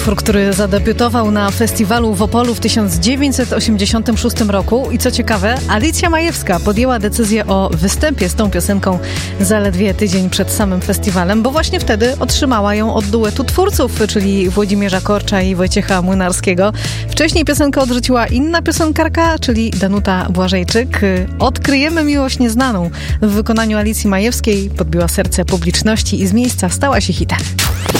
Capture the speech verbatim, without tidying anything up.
Utwór, który zadebiutował na festiwalu w Opolu w tysiąc dziewięćset osiemdziesiątym szóstym roku i co ciekawe, Alicja Majewska podjęła decyzję o występie z tą piosenką zaledwie tydzień przed samym festiwalem, bo właśnie wtedy otrzymała ją od duetu twórców, czyli Włodzimierza Korcza i Wojciecha Młynarskiego. Wcześniej piosenkę odrzuciła inna piosenkarka, czyli Danuta Błażejczyk. Odkryjemy miłość nieznaną w wykonaniu Alicji Majewskiej, podbiła serce publiczności i z miejsca stała się hitem.